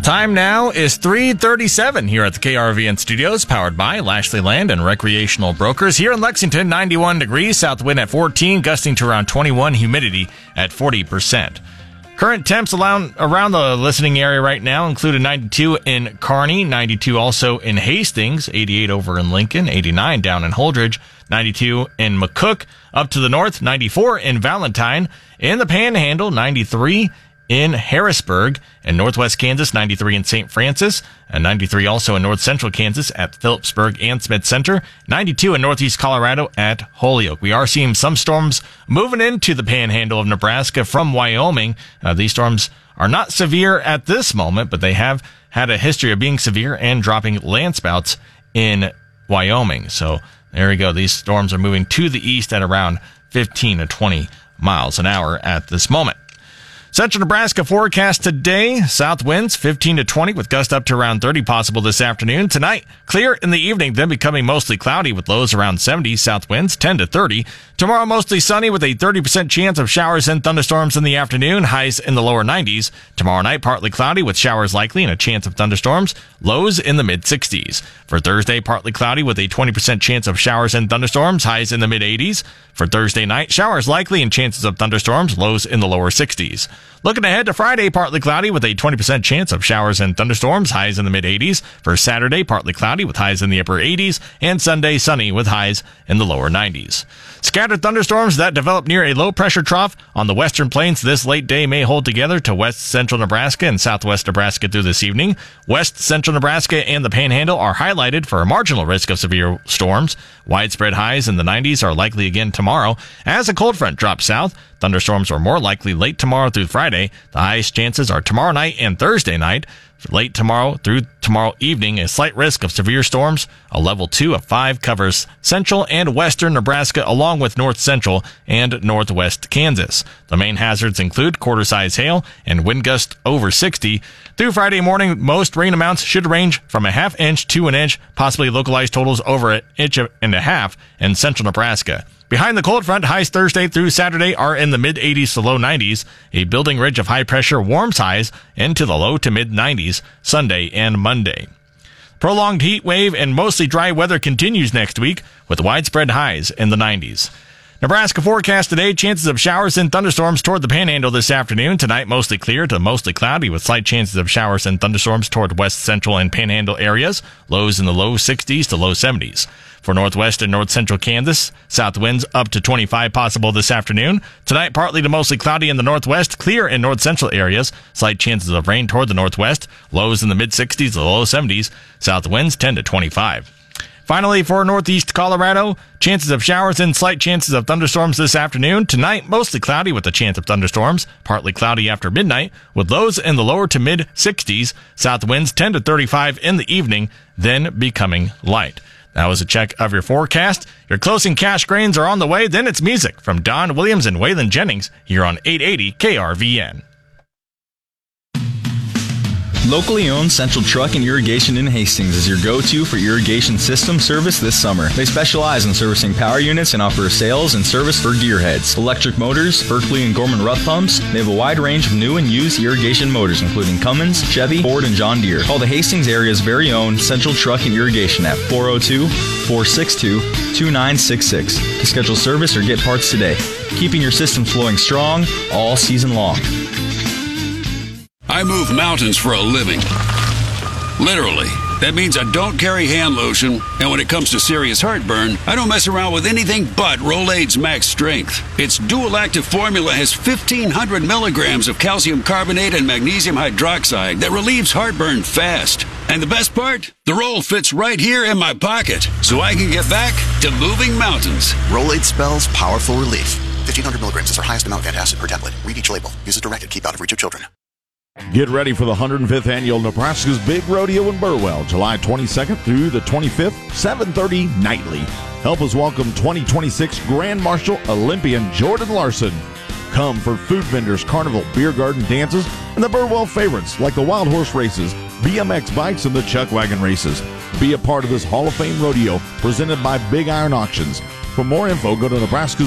Time now is 3:37 here at the KRVN studios, powered by Lashley Land and Recreational Brokers. Here in Lexington, 91 degrees, south wind at 14, gusting to around 21, humidity at 40%. Current temps around the listening area right now include a 92 in Kearney, 92 also in Hastings, 88 over in Lincoln, 89 down in Holdridge, 92 in McCook, up to the north, 94 in Valentine, in the Panhandle, 93 in Harrisburg, and northwest Kansas, 93 in St. Francis, and 93 also in north central Kansas at Phillipsburg and Smith Center, 92 in northeast Colorado at Holyoke. We are seeing some storms moving into the Panhandle of Nebraska from Wyoming. These storms are not severe at this moment, but they have had a history of being severe and dropping landspouts in Wyoming. So there we go. These storms are moving to the east at around 15 to 20 miles an hour at this moment. Central Nebraska forecast today, south winds 15 to 20 with gusts up to around 30 possible this afternoon. Tonight, clear in the evening, then becoming mostly cloudy with lows around 70, south winds 10 to 30. Tomorrow, mostly sunny with a 30% chance of showers and thunderstorms in the afternoon, highs in the lower 90s. Tomorrow night, partly cloudy with showers likely and a chance of thunderstorms, lows in the mid-60s. For Thursday, partly cloudy with a 20% chance of showers and thunderstorms, highs in the mid-80s. For Thursday night, showers likely and chances of thunderstorms, lows in the lower 60s. Looking ahead to Friday, partly cloudy with a 20% chance of showers and thunderstorms, highs in the mid-80s. For Saturday, partly cloudy with highs in the upper 80s. And Sunday, sunny with highs in the lower 90s. Scattered thunderstorms that develop near a low-pressure trough on the western plains this late day may hold together to west central Nebraska and southwest Nebraska through this evening. West central Nebraska and the Panhandle are highlighted for a marginal risk of severe storms. Widespread highs in the 90s are likely again tomorrow. As a cold front drops south, thunderstorms are more likely late tomorrow through Friday. The highest chances are tomorrow night and Thursday night. Late tomorrow through tomorrow evening, a slight risk of severe storms. A level 2 of 5 covers central and western Nebraska along with north central and northwest Kansas. The main hazards include quarter-size hail and wind gusts over 60. Through Friday morning, most rain amounts should range from a half inch to an inch, possibly localized totals over an inch and a half in central Nebraska. Behind the cold front, highs Thursday through Saturday are in the mid-80s to low 90s. A building ridge of high pressure warms highs into the low to mid-90s Sunday and Monday. Prolonged heat wave and mostly dry weather continues next week with widespread highs in the 90s. Nebraska forecast today, chances of showers and thunderstorms toward the Panhandle this afternoon. Tonight, mostly clear to mostly cloudy with slight chances of showers and thunderstorms toward west central and Panhandle areas. Lows in the low 60s to low 70s. For northwest and north central Kansas, south winds up to 25 possible this afternoon. Tonight, partly to mostly cloudy in the northwest, clear in north central areas. Slight chances of rain toward the northwest. Lows in the mid 60s to low 70s. South winds 10 to 25. Finally, for northeast Colorado, chances of showers and slight chances of thunderstorms this afternoon. Tonight, mostly cloudy with a chance of thunderstorms. Partly cloudy after midnight, with lows in the lower to mid 60s. South winds 10 to 35 in the evening, then becoming light. That was a check of your forecast. Your closing cash grains are on the way. Then it's music from Don Williams and Waylon Jennings here on 880 KRVN. Locally owned Central Truck and Irrigation in Hastings is your go-to for irrigation system service this summer. They specialize in servicing power units and offer sales and service for gearheads, electric motors, Berkeley and Gorman Rough pumps. They have a wide range of new and used irrigation motors, including Cummins, Chevy, Ford, and John Deere. Call the Hastings area's very own Central Truck and Irrigation at 402-462-2966 to schedule service or get parts today, keeping your system flowing strong all season long. I move mountains for a living. Literally. That means I don't carry hand lotion, and when it comes to serious heartburn, I don't mess around with anything but Rolaids Max Strength. Its dual-active formula has 1,500 milligrams of calcium carbonate and magnesium hydroxide that relieves heartburn fast. And the best part? The roll fits right here in my pocket, so I can get back to moving mountains. Rolaids spells powerful relief. 1,500 milligrams is our highest amount of antacid per tablet. Read each label. Use as directed. Keep out of reach of children. Get ready for the 105th Annual Nebraska's Big Rodeo in Burwell, July 22nd through the 25th, 7:30 nightly. Help us welcome 2026 Grand Marshal Olympian Jordan Larson. Come for food vendors, carnival, beer garden dances, and the Burwell favorites like the Wild Horse races, BMX bikes, and the Chuck Wagon races. Be a part of this Hall of Fame rodeo presented by Big Iron Auctions. For more info, go to Nebraska's